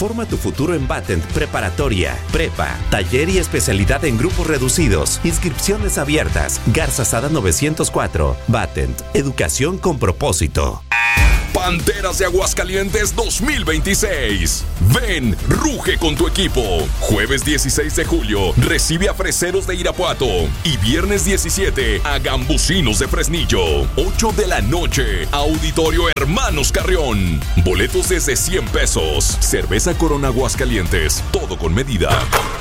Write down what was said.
Forma tu futuro en Batent Preparatoria, Prepa, taller y especialidad en grupos reducidos. Inscripciones abiertas. Garza Sada 904. Batent, educación con propósito. Panteras de Aguascalientes 2026. Ven, ruge con tu equipo. Jueves 16 de julio, recibe a Freseros de Irapuato. Y viernes 17, a Gambusinos de Fresnillo. 8 de la noche, Auditorio Hermanos Carrión. Boletos desde 100 pesos. Cerveza Corona Aguascalientes, todo con medida.